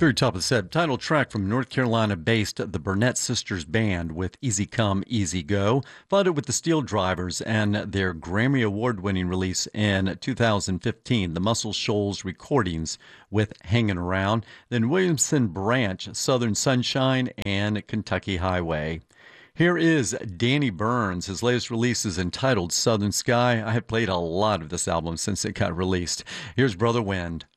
Very top of the set, title track from North Carolina-based the Burnett Sisters Band with Easy Come, Easy Go, followed with the Steel Drivers and their Grammy Award-winning release in 2015, the Muscle Shoals Recordings with Hangin' Around, then Williamson Branch, Southern Sunshine, and Kentucky Highway. Here is Danny Burns. His latest release is entitled Southern Sky. I have played a lot of this album since it got released. Here's Brother Wind.